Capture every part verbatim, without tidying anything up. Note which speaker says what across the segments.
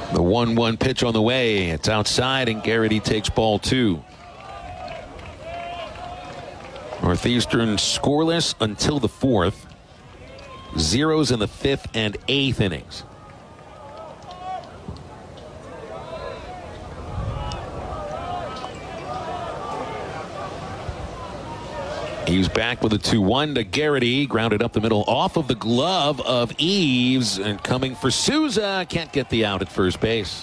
Speaker 1: The one one pitch on the way. It's outside, and Garrity takes ball two. Northeastern scoreless until the fourth. Zeros in the fifth and eighth innings. He's back with a two one to Garrity. Grounded up the middle off of the glove of Eves. And coming for Souza. Can't get the out at first base.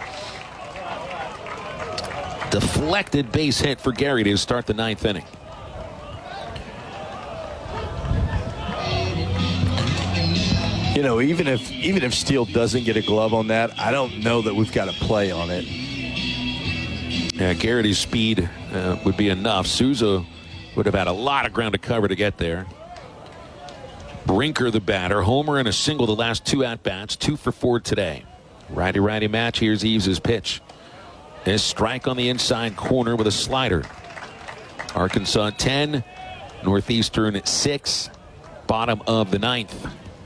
Speaker 1: Deflected base hit for Garrity to start the ninth inning.
Speaker 2: You know, even if even if Steele doesn't get a glove on that, I don't know that we've got a play on it.
Speaker 1: Yeah, Garrity's speed uh, would be enough. Souza would have had a lot of ground to cover to get there. Brinker, the batter, homer and a single the last two at-bats, two for four today. Righty-righty match. Here's Eves' pitch. A strike on the inside corner with a slider. Arkansas ten, Northeastern at six, bottom of the ninth.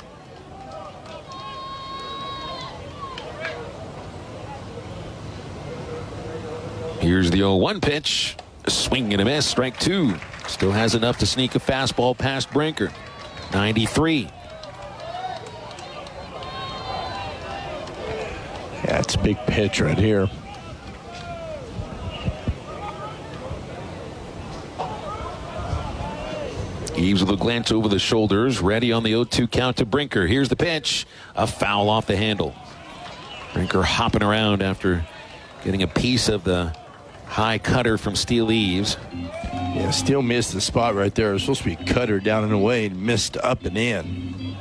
Speaker 1: Here's the oh one pitch. A swing and a miss, strike two. Still has enough to sneak a fastball past Brinker. ninety-three.
Speaker 2: Yeah, it's a big pitch right here.
Speaker 1: Eves with a glance over the shoulders, ready on the oh two count to Brinker. Here's the pitch. A foul off the handle. Brinker hopping around after getting a piece of the high cutter from Steele Eves.
Speaker 2: Yeah, Steele missed the spot right there. It was supposed to be cutter down and away and missed up and in.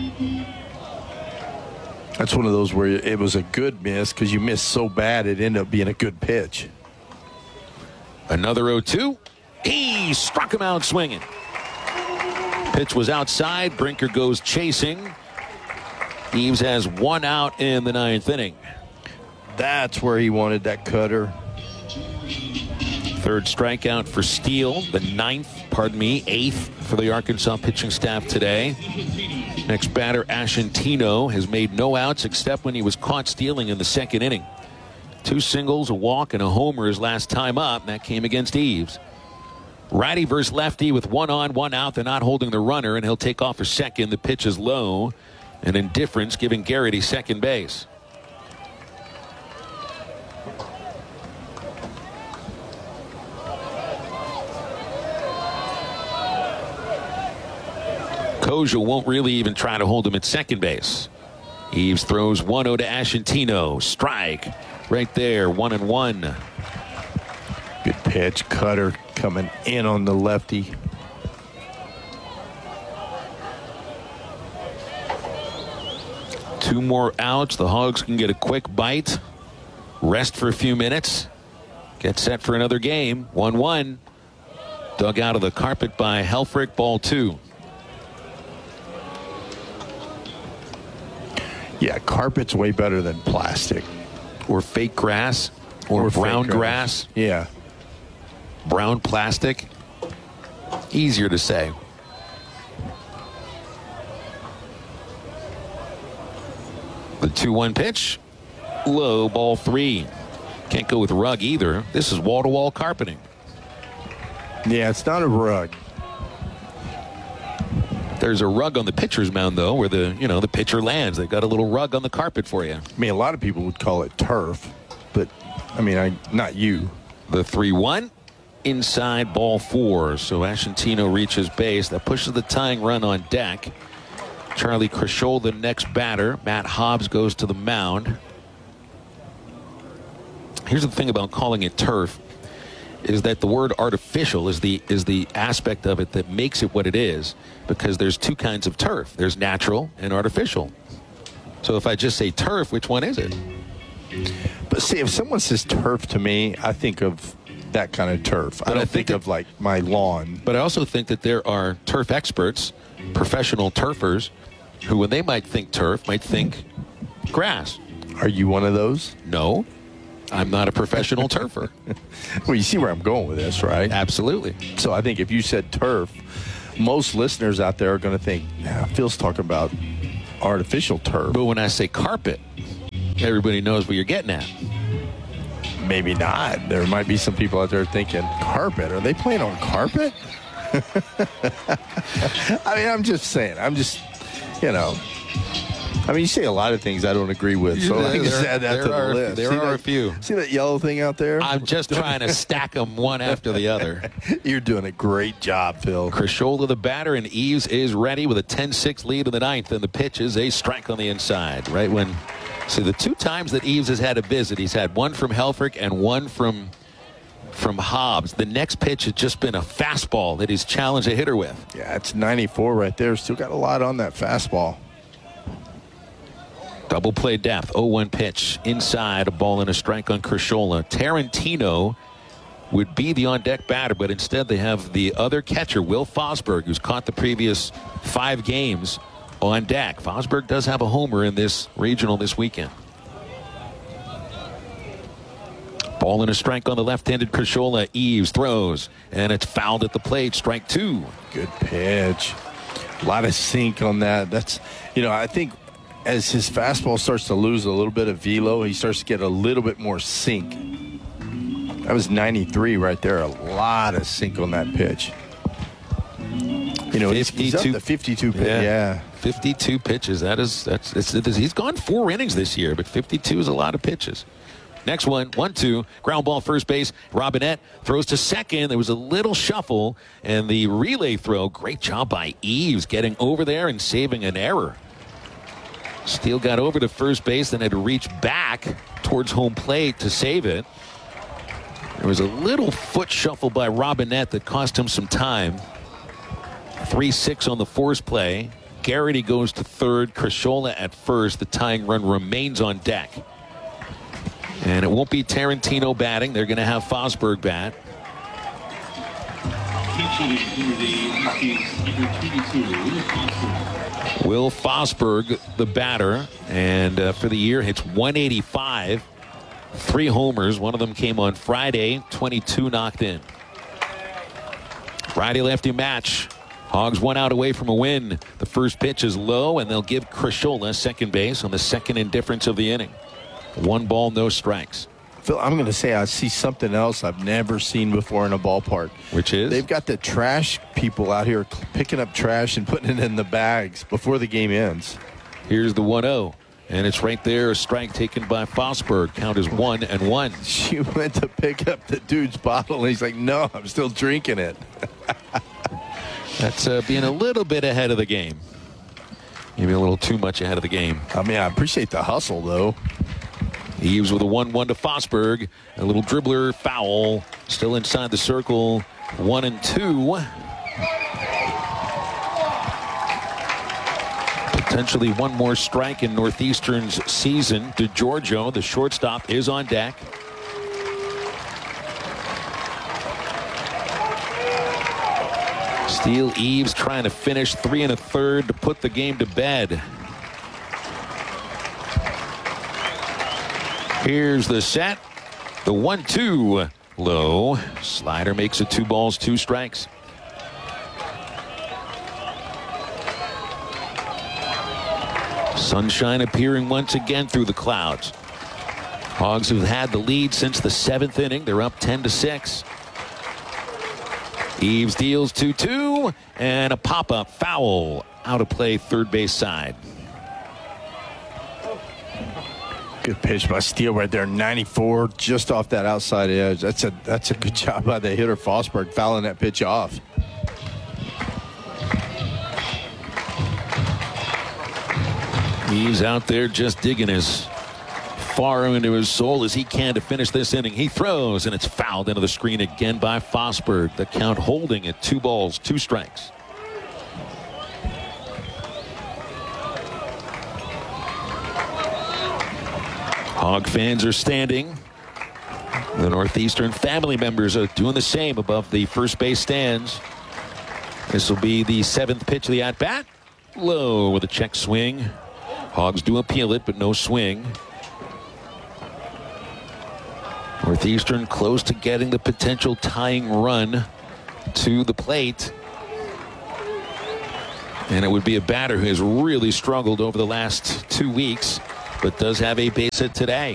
Speaker 2: That's one of those where it was a good miss because you missed so bad it ended up being a good pitch.
Speaker 1: Another oh two. He struck him out swinging. Pitch was outside. Brinker goes chasing. Eves has one out in the ninth inning.
Speaker 2: That's where he wanted that cutter.
Speaker 1: Third strikeout for Steele. The ninth, pardon me, eighth for the Arkansas pitching staff today. Next batter, Ashantino, has made no outs except when he was caught stealing in the second inning. Two singles, a walk, and a homer his last time up, and that came against Eves. Righty versus lefty with one on, one out. They're not holding the runner, and he'll take off for second. The pitch is low, and indifference giving Garrity second base. Koja won't really even try to hold him at second base. Eves throws one oh to Ashantino. Strike right there, one and one.
Speaker 2: Good pitch, cutter coming in on the lefty.
Speaker 1: Two more outs. The Hogs can get a quick bite, rest for a few minutes, get set for another game. one one. Dug out of the carpet by Helfrich, ball two.
Speaker 2: Yeah, carpet's way better than plastic.
Speaker 1: Or fake grass. Or,
Speaker 2: Or
Speaker 1: brown
Speaker 2: fake
Speaker 1: grass.
Speaker 2: grass. Yeah.
Speaker 1: Brown plastic. Easier to say. The two one pitch. Low, ball three. Can't go with rug either. This is wall-to-wall carpeting.
Speaker 2: Yeah, it's not a rug.
Speaker 1: There's a rug on the pitcher's mound, though, where the, you know, the pitcher lands. They've got a little rug on the carpet for you.
Speaker 2: I mean, a lot of people would call it turf, but, I mean, I not you.
Speaker 1: The three one. Inside, ball four. So Ashantino reaches base. That pushes the tying run on deck. Charlie Krishol, the next batter. Matt Hobbs goes to the mound. Here's the thing about calling it turf, is that the word artificial is the is the aspect of it that makes it what it is, because there's two kinds of turf. There's natural and artificial. So if I just say turf, which one is it?
Speaker 2: But see, if someone says turf to me, I think of that kind of turf.
Speaker 1: But
Speaker 2: I don't
Speaker 1: I
Speaker 2: think,
Speaker 1: think that,
Speaker 2: of like my lawn.
Speaker 1: But I also think that there are turf experts, professional turfers, who when they might think turf, might think grass.
Speaker 2: Are you one of those?
Speaker 1: No, I'm not a professional turfer.
Speaker 2: Well, you see where I'm going with this, right?
Speaker 1: Absolutely.
Speaker 2: So I think if you said turf, most listeners out there are going to think, yeah, Phil's talking about artificial turf.
Speaker 1: But when I say carpet, everybody knows what you're getting at.
Speaker 2: Maybe not. There might be some people out there thinking, carpet? Are they playing on carpet? I mean, I'm just saying. I'm just, you know. I mean, you say a lot of things I don't agree with, so I just add that to the
Speaker 1: are,
Speaker 2: list.
Speaker 1: There
Speaker 2: see
Speaker 1: are
Speaker 2: that,
Speaker 1: a few.
Speaker 2: See that yellow thing out there?
Speaker 1: I'm just trying to stack them one after the other.
Speaker 2: You're doing a great job, Phil.
Speaker 1: Crisciola, the batter, and Eves is ready with a ten six lead in the ninth, and the pitch is a strike on the inside. Right when, see, the two times that Eves has had a visit, he's had one from Helfrich and one from from Hobbs. The next pitch has just been a fastball that he's challenged a hitter with.
Speaker 2: Yeah, it's ninety-four right there. Still got a lot on that fastball.
Speaker 1: Double play depth, oh one pitch. Inside, a ball and a strike on Crisciola. Tarantino would be the on-deck batter, but instead they have the other catcher, Will Fosberg, who's caught the previous five games on deck. Fosberg does have a homer in this regional this weekend. Ball and a strike on the left-handed Crisciola. Eves throws, and it's fouled at the plate. Strike two.
Speaker 2: Good pitch. A lot of sink on that. That's, you know, I think as his fastball starts to lose a little bit of velo, he starts to get a little bit more sink. That was ninety-three right there. A lot of sink on that pitch. You know, he's, he's up to fifty-two pitches.
Speaker 1: Yeah.
Speaker 2: yeah.
Speaker 1: fifty-two pitches. That is, that's, it's, it's, he's gone four innings this year, but fifty-two is a lot of pitches. Next one, one two, ground ball first base. Robinette throws to second. There was a little shuffle, and the relay throw. Great job by Eves getting over there and saving an error. Steele got over to first base, then had to reach back towards home plate to save it. There was a little foot shuffle by Robinette that cost him some time. three six on the force play. Garrity goes to third. Crisciola at first. The tying run remains on deck. And it won't be Tarantino batting. They're going to have Fosberg bat. Will Fosberg, the batter, and uh, for the year hits one eighty-five, three homers. One of them came on Friday, twenty-two knocked in. Righty-lefty match. Hogs one out away from a win. The first pitch is low, and they'll give Crisciola second base on the second indifference of the inning. One ball, no strikes.
Speaker 2: Phil, I'm going to say I see something else I've never seen before in a ballpark.
Speaker 1: Which is?
Speaker 2: They've got the trash people out here picking up trash and putting it in the bags before the game ends.
Speaker 1: Here's the one oh. And it's right there, a strike taken by Fosberg. Count is one and one.
Speaker 2: She went to pick up the dude's bottle, and he's like, no, I'm still drinking it.
Speaker 1: That's uh, being a little bit ahead of the game. Maybe a little too much ahead of the game.
Speaker 2: I mean, I appreciate the hustle, though.
Speaker 1: Eves with a one one to Fosberg. A little dribbler, foul. Still inside the circle. One and two. Potentially one more strike in Northeastern's season. DeGiorgio, the shortstop, is on deck. Steele, Eves trying to finish three and a third to put the game to bed. Here's the set. The one two low. Slider makes it two balls, two strikes. Sunshine appearing once again through the clouds. Hogs have had the lead since the seventh inning. They're up ten to six. Eves deals two two, and a pop-up foul out of play third base side.
Speaker 2: Good pitch by Steele right there, ninety-four, just off that outside edge. That's a that's a good job by the hitter Fosberg, fouling that pitch off.
Speaker 1: He's out there just digging as far into his soul as he can to finish this inning. He throws, and it's fouled into the screen again by Fosberg. The count holding at two balls, two strikes. Hog fans are standing. The Northeastern family members are doing the same above the first base stands. This will be the seventh pitch of the at-bat. Low with a check swing. Hogs do appeal it, but no swing. Northeastern close to getting the potential tying run to the plate. And it would be a batter who has really struggled over the last two weeks. but does have a base hit today.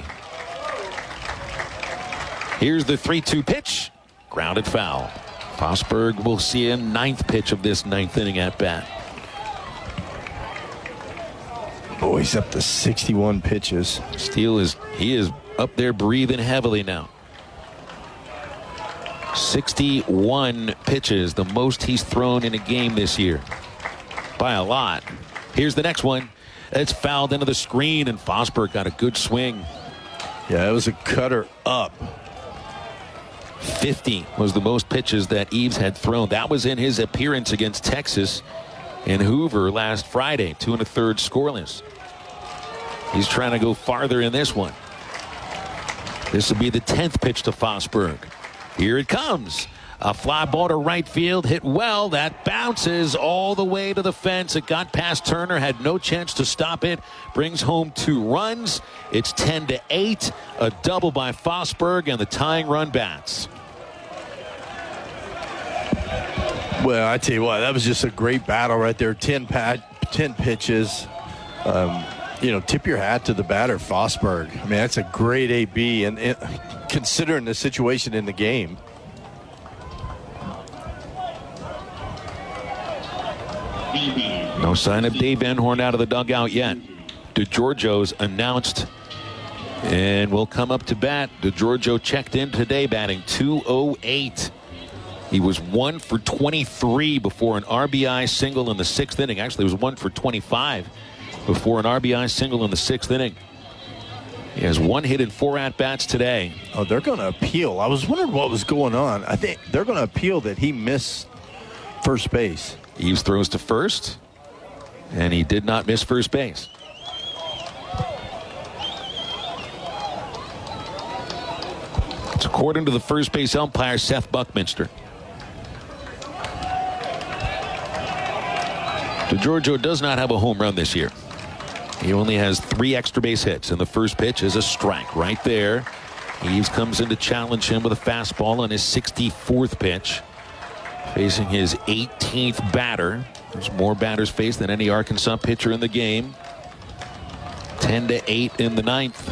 Speaker 1: Here's the three two pitch. Grounded foul. Fosberg will see a ninth pitch of this ninth inning at bat.
Speaker 2: Oh, he's up to sixty-one pitches.
Speaker 1: Steele is, he is up there breathing heavily now. sixty-one pitches, the most he's thrown in a game this year. By a lot. Here's the next one. It's fouled into the screen, and Fosberg got a good swing.
Speaker 2: Yeah, it was a cutter up.
Speaker 1: fifty was the most pitches that Eaves had thrown. That was in his appearance against Texas in Hoover last Friday. Two and a third scoreless. He's trying to go farther in this one. This will be the tenth pitch to Fosberg. Here it comes. A fly ball to right field, hit well. That bounces all the way to the fence. It got past Turner, had no chance to stop it. Brings home two runs. It's ten to eight. A double by Fosberg, and the tying run bats.
Speaker 2: Well, I tell you what, that was just a great battle right there. ten, pat, ten pitches. Um, you know, tip your hat to the batter, Fosberg. I mean, that's a great A B, and, and considering the situation in the game.
Speaker 1: No sign of Dave Van Horn out of the dugout yet. DeGiorgio's announced and will come up to bat. DeGiorgio checked in today, batting two oh eight. He was one for twenty-three before an R B I single in the sixth inning. Actually, he was one for twenty-five before an R B I single in the sixth inning. He has one hit and four at-bats today.
Speaker 2: Oh, they're going to appeal. I was wondering what was going on. I think they're going to appeal that he missed first base.
Speaker 1: Eaves throws to first, and he did not miss first base. It's according to the first base umpire, Seth Buckminster. DeGiorgio does not have a home run this year. He only has three extra base hits, and the first pitch is a strike right there. Eaves comes in to challenge him with a fastball on his sixty-fourth pitch. Facing his eighteenth batter. There's more batters faced than any Arkansas pitcher in the game. ten to eight in the ninth.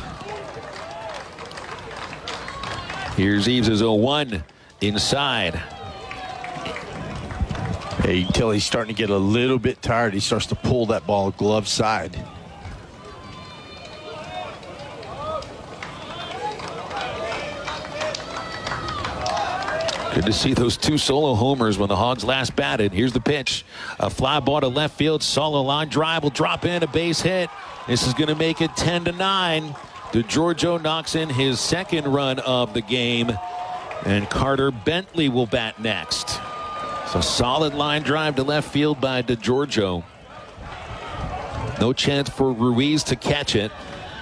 Speaker 1: Here's Eaves' oh one inside.
Speaker 2: Hey, you can tell he's starting to get a little bit tired. He starts to pull that ball glove side.
Speaker 1: Good to see those two solo homers when the Hogs last batted. Here's the pitch. A fly ball to left field. Solo line drive will drop in, a base hit. This is going to make it ten to nine. DeGiorgio knocks in his second run of the game. And Carter Bentley will bat next. So solid line drive to left field by DeGiorgio. No chance for Ruiz to catch it.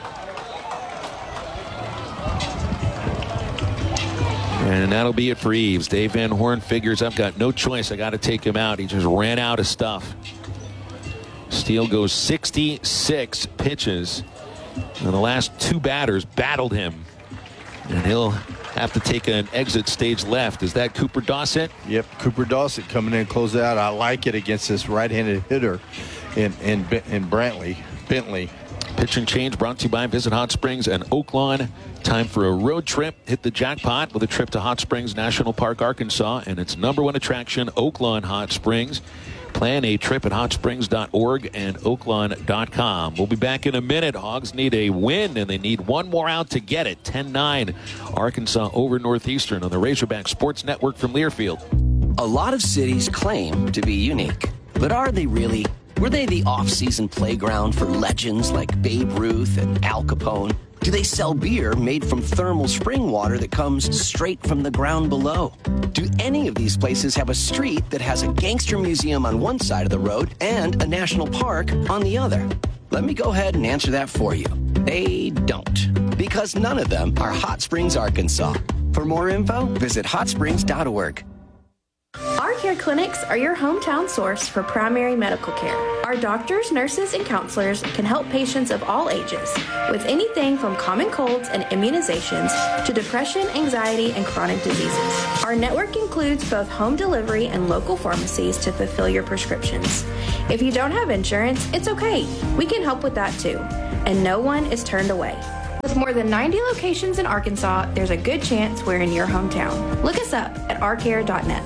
Speaker 1: And that'll be it for Eaves. Dave Van Horn figures, I've got no choice. I got to take him out. He just ran out of stuff. Steele goes sixty-six pitches. And the last two batters battled him. And he'll have to take an exit stage left. Is that Cooper Dossett?
Speaker 2: Yep, Cooper Dossett coming in, close out. I like it against this right-handed hitter in, in, in Brantley, Bentley.
Speaker 1: Pitching change brought to you by Visit Hot Springs and Oaklawn. Time for a road trip. Hit the jackpot with a trip to Hot Springs National Park, Arkansas, and its number one attraction, Oaklawn Hot Springs. Plan a trip at hot springs dot org and oaklawn dot com. We'll be back in a minute. Hogs need a win, and they need one more out to get it. ten nine, Arkansas over Northeastern on the Razorback Sports Network from Learfield.
Speaker 3: A lot of cities claim to be unique, but are they really? Were they the off-season playground for legends like Babe Ruth and Al Capone? Do they sell beer made from thermal spring water that comes straight from the ground below? Do any of these places have a street that has a gangster museum on one side of the road and a national park on the other? Let me go ahead and answer that for you. They don't, because none of them are Hot Springs, Arkansas. For more info, visit hot springs dot org.
Speaker 4: Our care clinics are your hometown source for primary medical care. Our doctors, nurses, and counselors can help patients of all ages with anything from common colds and immunizations to depression, anxiety, and chronic diseases. Our network includes both home delivery and local pharmacies to fulfill your prescriptions. If you don't have insurance, it's okay. We can help with that too. and no one is turned away. With more than ninety locations in Arkansas, there's a good chance we're in your hometown. Look us up at our care dot net.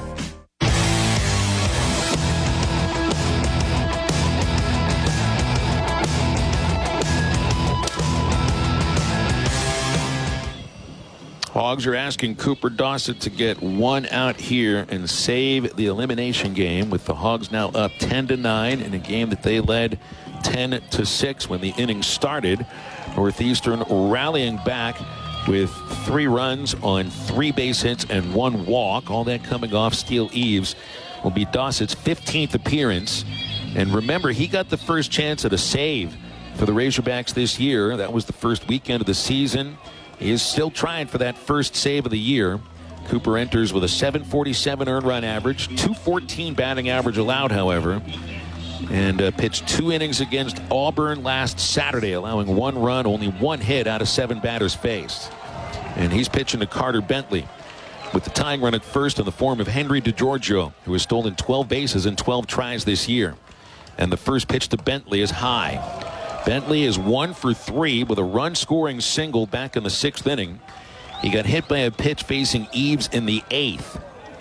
Speaker 1: Hogs are asking Cooper Dossett to get one out here and save the elimination game, with the Hogs now up ten to nine in a game that they led ten to six when the inning started. Northeastern rallying back with three runs on three base hits and one walk. All that coming off Steele Eves. Will be Dossett's fifteenth appearance. And remember, he got the first chance at a save for the Razorbacks this year. That was the first weekend of the season. He is still trying for that first save of the year. Cooper enters with a seven forty-seven earned run average, two fourteen batting average allowed, however, and uh, pitched two innings against Auburn last Saturday, allowing one run, only one hit out of seven batters faced. And he's pitching to Carter Bentley with the tying run at first in the form of Henry DeGiorgio, who has stolen twelve bases in twelve tries this year. And the first pitch to Bentley is high. Bentley is one for three with a run-scoring single back in the sixth inning. He got hit by a pitch facing Eves in the eighth.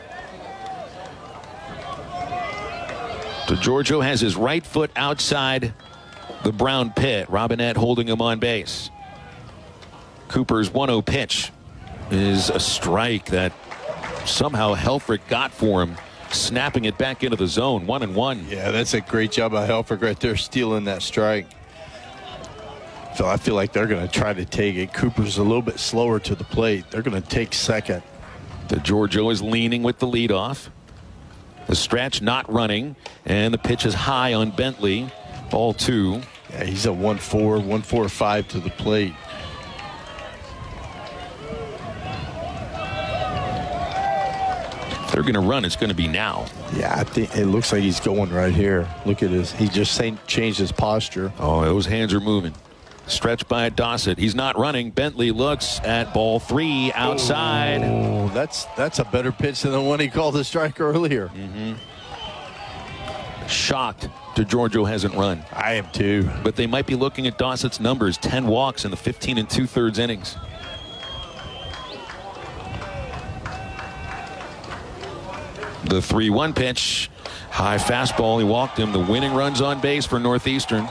Speaker 1: DeGiorgio has his right foot outside the brown pit. Robinette holding him on base. Cooper's one oh pitch is a strike that somehow Helfrich got for him, snapping it back into the zone. One and one.
Speaker 2: Yeah, that's a great job by Helfrich right there, stealing that strike. So I feel like they're going to try to take it. Cooper's a little bit slower to the plate. They're going to take second.
Speaker 1: DeGiorgio is leaning with the leadoff. The stretch not running, and the pitch is high on Bentley. Ball two.
Speaker 2: Yeah, he's a one four, one four five to the plate.
Speaker 1: If they're going to run, it's going to be now.
Speaker 2: Yeah, I think it looks like he's going right here. Look at his. He just changed his posture.
Speaker 1: Oh, those hands are moving. Stretch by Dossett. He's not running. Bentley looks at ball three outside.
Speaker 2: Oh, that's that's a better pitch than the one he called the strike earlier.
Speaker 1: Mm-hmm. Shocked DeGiorgio hasn't run.
Speaker 2: I am too.
Speaker 1: But they might be looking at Dossett's numbers. ten walks in the fifteen and two-thirds innings. The three one pitch. High fastball. He walked him. The winning runs on base for Northeastern.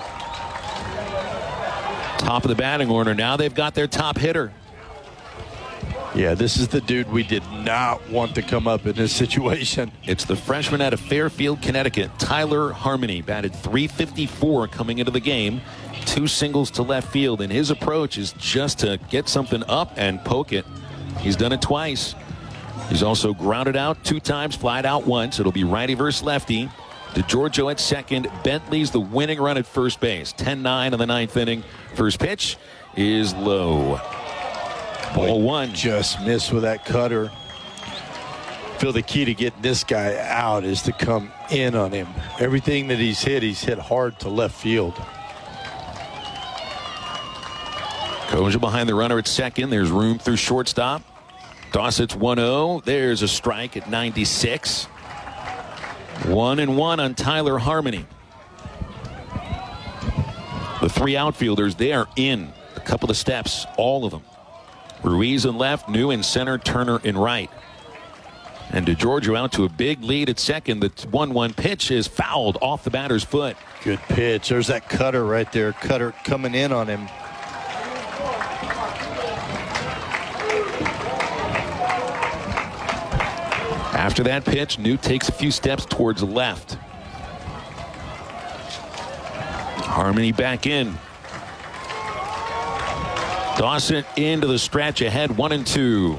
Speaker 1: Top of the batting order. Now they've got their top hitter.
Speaker 2: Yeah, this is the dude we did not want to come up in this situation.
Speaker 1: It's the freshman out of Fairfield, Connecticut, Tyler Harmony. Batted three fifty-four coming into the game. Two singles to left field, and his approach is just to get something up and poke it. He's done it twice. He's also grounded out two times, flied out once. It'll be righty versus lefty. DeGiorgio at second. Bentley's the winning run at first base. ten nine in the ninth inning. First pitch is low. Ball one.
Speaker 2: Just missed with that cutter. I feel the key to getting this guy out is to come in on him. Everything that he's hit, he's hit hard to left field.
Speaker 1: Koja behind the runner at second. There's room through shortstop. Dossett's one oh. There's a strike at ninety-six. One and one on Tyler Harmony. The three outfielders, they are in a couple of steps, all of them. Ruiz in left, New in center, Turner in right. And DeGiorgio out to a big lead at second. The one one pitch is fouled off the batter's foot.
Speaker 2: Good pitch. There's that cutter right there. Cutter coming in on him.
Speaker 1: After that pitch, New takes a few steps towards the left. Harmony back in. Dossett into the stretch ahead, one and two.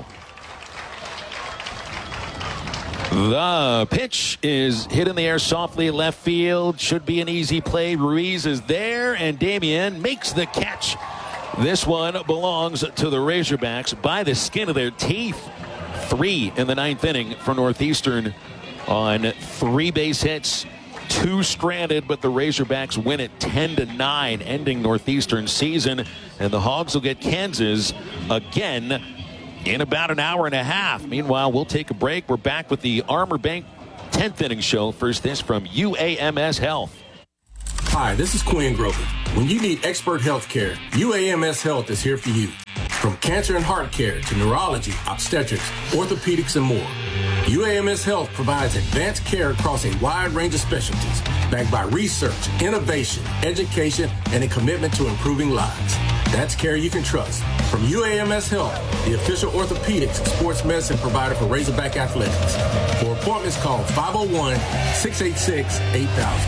Speaker 1: The pitch is hit in the air softly left field. Should be an easy play. Ruiz is there, and Damian makes the catch. This one belongs to the Razorbacks by the skin of their teeth. Three in the ninth inning for Northeastern on three base hits. Two stranded, but the Razorbacks win it ten to nine, ending Northeastern's season. And the Hogs will get Kansas again in about an hour and a half. Meanwhile, we'll take a break. We're back with the Armor Bank tenth inning show. First, this from U A M S Health.
Speaker 5: Hi, this is Quinn Grover. When you need expert health care, U A M S Health is here for you. From cancer and heart care to neurology, obstetrics, orthopedics, and more, U A M S Health provides advanced care across a wide range of specialties, backed by research, innovation, education, and a commitment to improving lives. That's care you can trust. From U A M S Health, the official orthopedics and sports medicine provider for Razorback Athletics. For appointments, call five oh one, six eight six, eight thousand.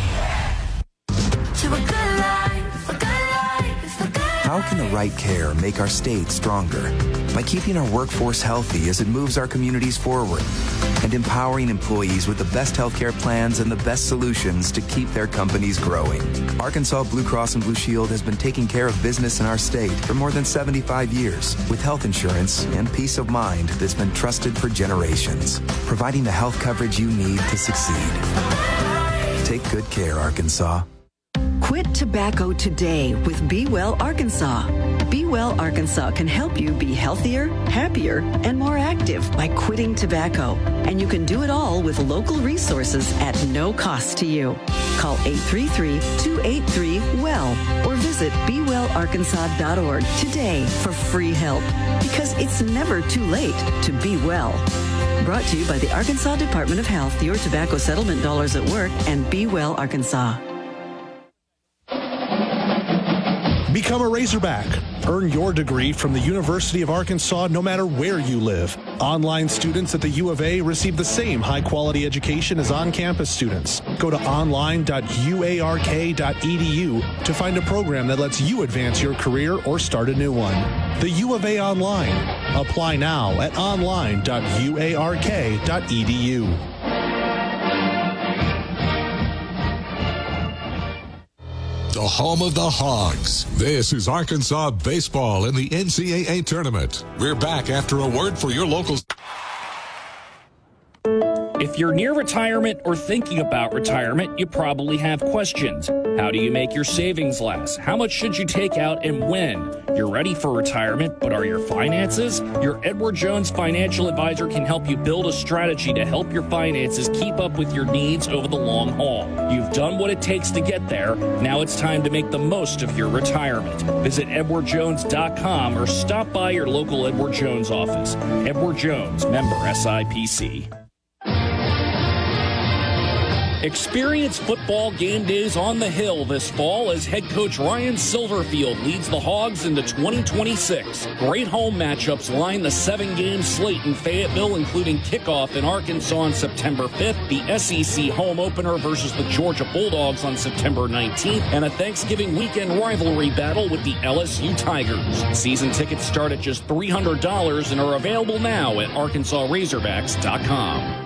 Speaker 6: How can the right care make our state stronger? By keeping our workforce healthy as it moves our communities forward and empowering employees with the best healthcare plans and the best solutions to keep their companies growing. Arkansas Blue Cross and Blue Shield has been taking care of business in our state for more than seventy-five years with health insurance and peace of mind that's been trusted for generations, providing the health coverage you need to succeed. Take good care, Arkansas.
Speaker 7: Quit tobacco today with Be Well Arkansas. Be Well Arkansas can help you be healthier, happier, and more active by quitting tobacco. And you can do it all with local resources at no cost to you. Call eight three three, two eight three, W E L L or visit be well arkansas dot org today for free help, because it's never too late to be well. Brought to you by the Arkansas Department of Health, Your Tobacco Settlement Dollars at Work, and Be Well Arkansas.
Speaker 8: Become a Razorback. Earn your degree from the University of Arkansas no matter where you live. Online students at the U of A receive the same high-quality education as on-campus students. Go to online dot u a r k dot e d u to find a program that lets you advance your career or start a new one. The U of A Online. Apply now at online dot u a r k dot e d u.
Speaker 9: The home of the Hogs. This is Arkansas baseball in the N C double A tournament. We're back after a word for your local.
Speaker 10: If you're near retirement or thinking about retirement, you probably have questions. How do you make your savings last? How much should you take out and when? You're ready for retirement, but are your finances? Your Edward Jones financial advisor can help you build a strategy to help your finances keep up with your needs over the long haul. You've done what it takes to get there. Now it's time to make the most of your retirement. Visit edward jones dot com or stop by your local Edward Jones office. Edward Jones, member S I P C. Experience football game days on the Hill this fall as head coach Ryan Silverfield leads the Hogs into twenty twenty-six. Great home matchups line the seven-game slate in Fayetteville, including kickoff in Arkansas on September fifth, the S E C home opener versus the Georgia Bulldogs on September nineteenth, and a Thanksgiving weekend rivalry battle with the L S U Tigers. Season tickets start at just three hundred dollars and are available now at arkansas razorbacks dot com.